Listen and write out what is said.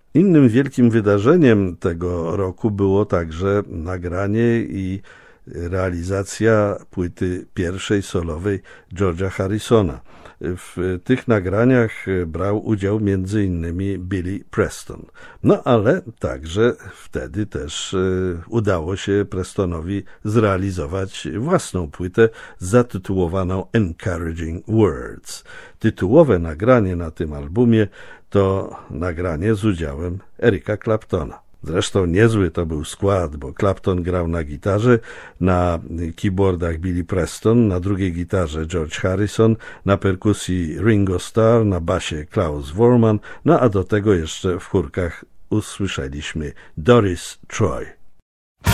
Innym wielkim wydarzeniem tego roku było także nagranie i realizacja płyty pierwszej solowej George'a Harrisona. W tych nagraniach brał udział m.in. Billy Preston. No ale także wtedy też udało się Prestonowi zrealizować własną płytę zatytułowaną Encouraging Words. Tytułowe nagranie na tym albumie to nagranie z udziałem Erika Claptona. Zresztą niezły to był skład, bo Clapton grał na gitarze, na keyboardach Billy Preston, na drugiej gitarze George Harrison, na perkusji Ringo Starr, na basie Klaus Voormann, no a do tego jeszcze w chórkach usłyszeliśmy Doris Troy.